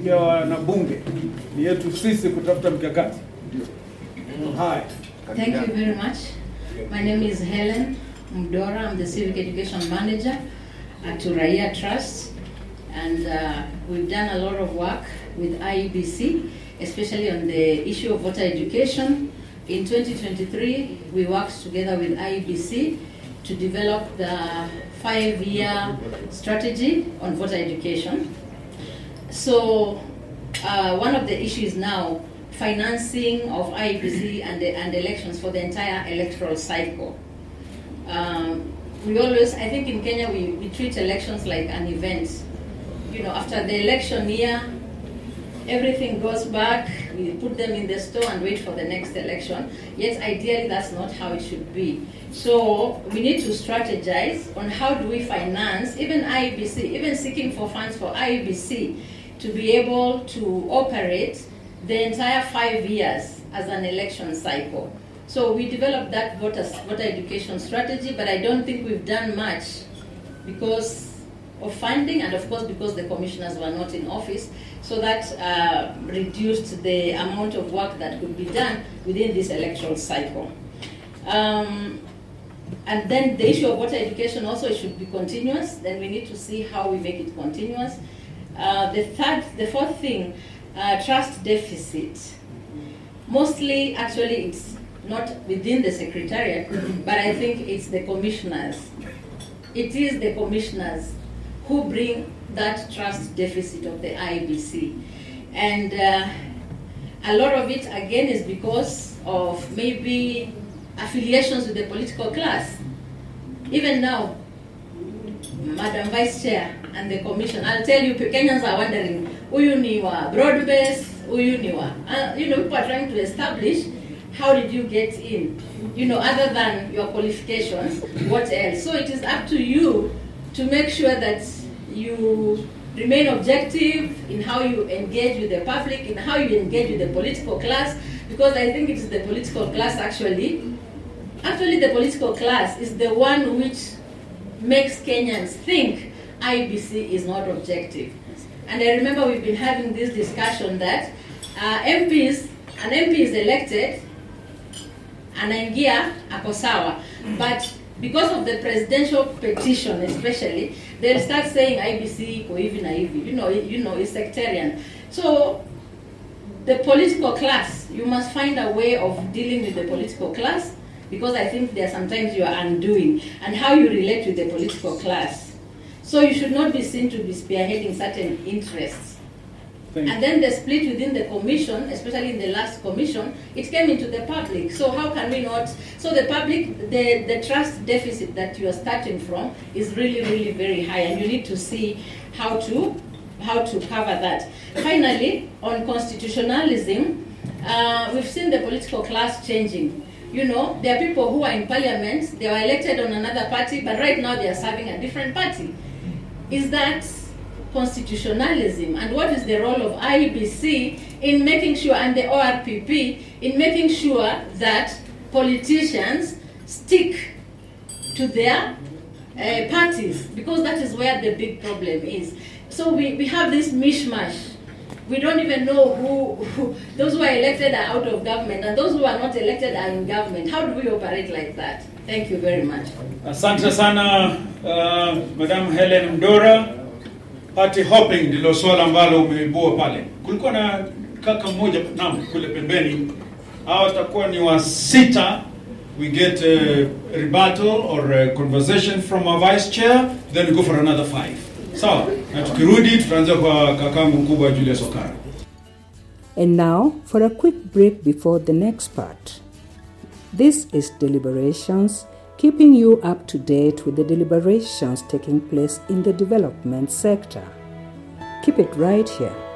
ya wanabunge, ni yetu sisi kutafuta mkakati. Hi. Thank you very much. My name is Helen Mdora. I'm the Civic Education Manager at Uraia Trust, and we've done a lot of work with IEBC, especially on the issue of voter education. In 2023, we worked together with IEBC to develop the 5-year strategy on voter education. So one of the issues now, financing of IEBC and elections for the entire electoral cycle. We always, I think in Kenya, we treat elections like an event. You know, after the election year, everything goes back, we put them in the store and wait for the next election. Yet ideally that's not how it should be. So we need to strategize on how do we finance, even IEBC, even seeking for funds for IEBC to be able to operate the entire 5 years as an election cycle. So we developed that voter education strategy, but I don't think we've done much because of funding and of course because the commissioners were not in office. So that reduced the amount of work that could be done within this electoral cycle. And then the issue of voter education also, it should be continuous. Then we need to see how we make it continuous. The fourth thing, trust deficit. Mostly, actually, it's not within the secretariat, but I think it's the commissioners. It is the commissioners who bring that trust deficit of the IEBC. And a lot of it, again, is because of maybe affiliations with the political class. Even now, Madam Vice Chair and the Commission, I'll tell you, Kenyans are wondering, uyu ni wa broad-based, uyu ni wa. You know, people are trying to establish how did you get in? You know, other than your qualifications, what else? So it is up to you to make sure that you remain objective in how you engage with the public, in how you engage with the political class, because I think it is the political class actually the political class is the one which makes Kenyans think IEBC is not objective. And I remember we've been having this discussion that an MP is elected, anaingia ako sawa, but because of the presidential petition especially, they'll start saying IEBC iko hivi na hivi, you know, it's sectarian. So the political class, you must find a way of dealing with the political class, because I think there are sometimes you are undoing, and how you relate with the political class. So you should not be seen to be spearheading certain interests. And then the split within the commission, especially in the last commission, it came into the public. So how can we not? So the public, the trust deficit that you are starting from is really, really very high, and you need to see how to cover that. Finally, on constitutionalism, we've seen the political class changing. You know, there are people who are in parliament, they were elected on another party, but right now they are serving a different party. Is that constitutionalism? And what is the role of IEBC in making sure, and the ORPP, in making sure that politicians stick to their parties? Because that is where the big problem is. So we have this mishmash. We don't even know who those who are elected are out of government, and those who are not elected are in government. How do we operate like that? Thank you very much. Asante sana, Madam Helen Mdora. Party hopping ndilo swala ambalo umeibua pale. Kulikuwa na kaka mmoja kule pembeni. Hao watakuwa ni wa sita. We get a rebuttal or a conversation from our vice chair, then we go for another 5. Sawa, na tukirudi tutaanza kwa kakangu mkubwa Julius Okara. And now for a quick break before the next part. This is Deliberations, keeping you up to date with the deliberations taking place in the development sector. Keep it right here.